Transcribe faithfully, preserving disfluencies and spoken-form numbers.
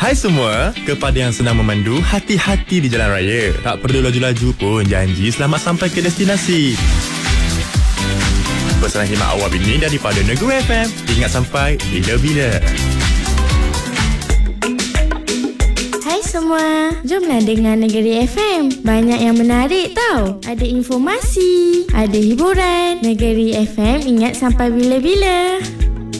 Hai semua, kepada yang senang memandu, hati-hati di jalan raya. Tak perlu laju-laju pun, janji selamat sampai ke destinasi. Pesanan khidmat awal ini daripada Negeri F M. Ingat sampai bila-bila. Hai semua, jomlah dengar Negeri F M. Banyak yang menarik tau. Ada informasi, ada hiburan. Negeri F M ingat sampai bila-bila.